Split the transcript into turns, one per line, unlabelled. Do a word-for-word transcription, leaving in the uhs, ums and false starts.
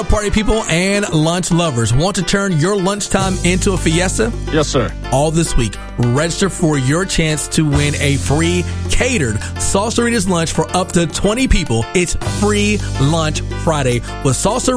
Party people and lunch lovers, want to turn your lunchtime into a fiesta?
Yes, sir.
All this week, register for your chance to win a free catered Salsaritas lunch for up to twenty people. It's Free Lunch Friday with Salsa